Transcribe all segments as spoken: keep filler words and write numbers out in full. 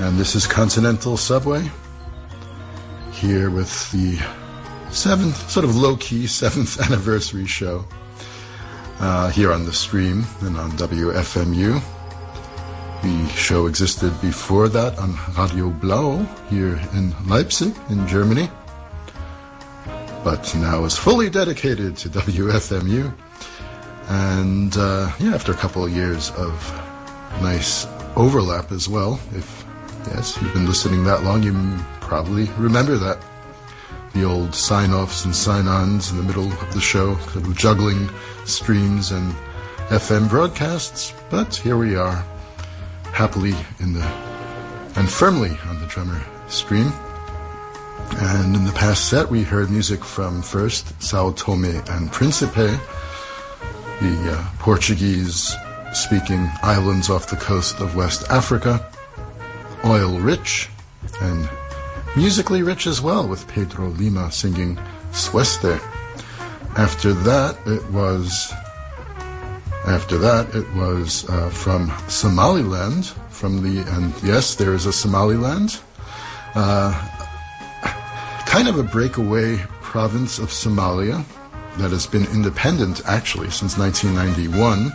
And this is Continental Subway, here with the seventh, sort of low-key seventh anniversary show uh, here on the stream and on W F M U. The show existed before that on Radio Blau here in Leipzig in Germany, but now is fully dedicated to W F M U. And uh, yeah, after a couple of years of nice overlap as well, if yes, you've been listening that long, you probably remember that. The old sign-offs and sign-ons in the middle of the show, sort of juggling streams and F M broadcasts. But here we are, happily in the, and firmly on the drummer stream. And in the past set, we heard music from first Sao Tome and Principe, the uh, Portuguese-speaking islands off the coast of West Africa, oil-rich and musically rich as well, with Pedro Lima singing Sueste. After that, it was after that it was uh, from Somaliland, from the and yes, there is a Somaliland, uh, kind of a breakaway province of Somalia that has been independent actually since nineteen ninety-one.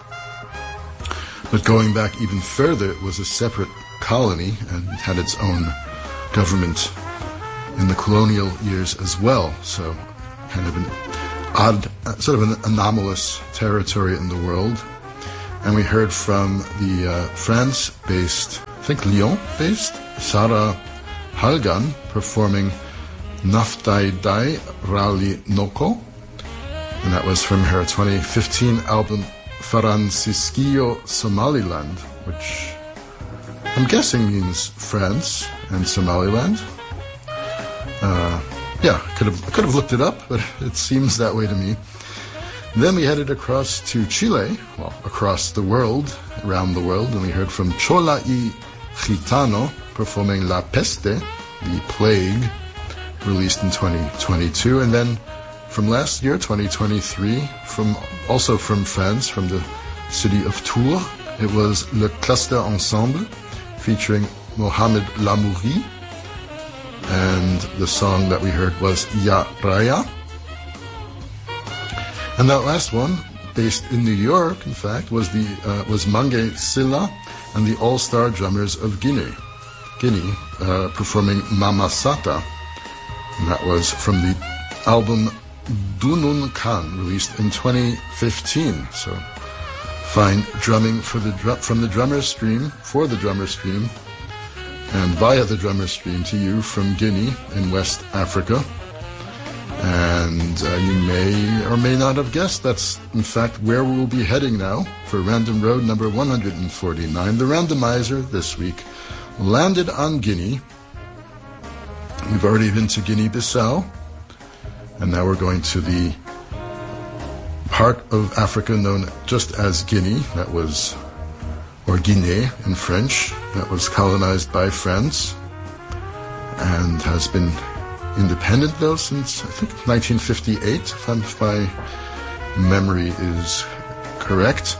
But going back even further, it was a separate colony and had its own government in the colonial years as well. So kind of an odd, uh, sort of an anomalous territory in the world. And we heard from the uh, France-based, I think Lyon-based, Sarah Halgan performing Naftai Dai Rali Noko. And that was from her twenty fifteen album Francisquillo Somaliland, which I'm guessing means France and Somaliland. Uh, yeah, could have could have looked it up, but it seems that way to me. Then we headed across to Chile, well, across the world, around the world, and we heard from Chola y Gitano performing La Peste, the Plague, released in twenty twenty-two, and then from last year, twenty twenty-three, from also from France, from the city of Tours, it was Le Cluster Ensemble, featuring Mohamed Lamouri, and the song that we heard was Ya Raya. And that last one, based in New York, in fact, was the uh, was Mange Silla and the All-Star Drummers of Guinea, Guinea, uh, performing Mama Sata, and that was from the album Dunun Khan, released in twenty fifteen. So fine drumming for the dr- from the drummer stream, for the drummer stream, and via the drummer stream to you from Guinea in West Africa. And uh, you may or may not have guessed that's in fact where we'll be heading now for Random Road number one hundred forty-nine. The randomizer this week landed on Guinea. We've already been to Guinea-Bissau, and now we're going to the part of Africa known just as Guinea, that was, or Guinée in French, that was colonized by France and has been independent though since I think nineteen fifty-eight, if, I'm, if my memory is correct.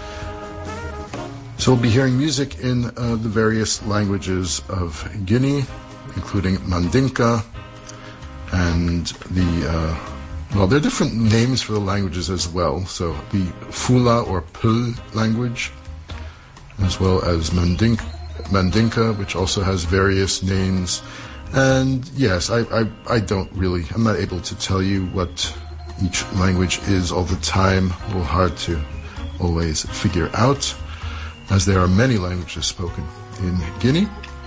So we'll be hearing music in uh, the various languages of Guinea, including Mandinka, and the, uh, well, there are different names for the languages as well. So the Fula or Peul language, as well as Mandinka, Mandinka, which also has various names. And yes, I, I, I don't really, I'm not able to tell you what each language is all the time. A little hard to always figure out, as there are many languages spoken in Guinea.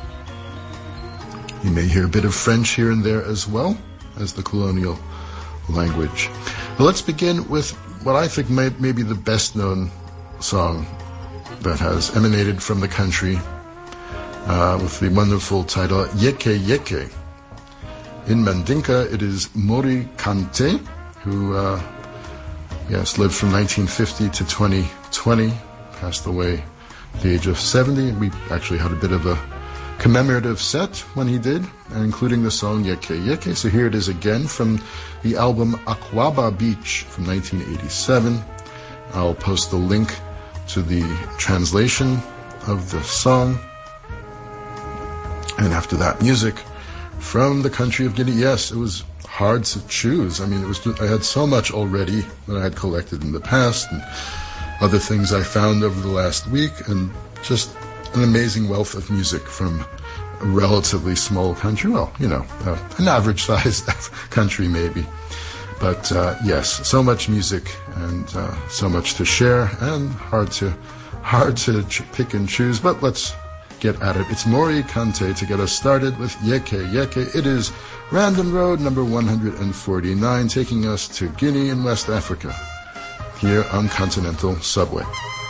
You may hear a bit of French here and there as well as the colonial language. But let's begin with what I think may, may be the best known song that has emanated from the country, uh, with the wonderful title Yeke Yeke. In Mandinka, it is Mori Kante, who uh, yes, lived from nineteen fifty to twenty twenty, passed away at the age of seventy. We actually had a bit of a commemorative set when he did, including the song Yeke Yeke. So here it is again from the album Aquaba Beach from nineteen eighty-seven. I'll post the link to the translation of the song. And after that, music from the country of Guinea. Yes, it was hard to choose. I mean, it was just, I had so much already that I had collected in the past and other things I found over the last week, and just an amazing wealth of music from a relatively small country. Well, you know, uh, an average-sized country maybe. But uh, yes, so much music and uh, so much to share, and hard to hard to ch- pick and choose. But let's get at it. It's Mori Kante to get us started with Yeke Yeke. It is Random Road number one hundred forty-nine, taking us to Guinea in West Africa, here on Continental Subway.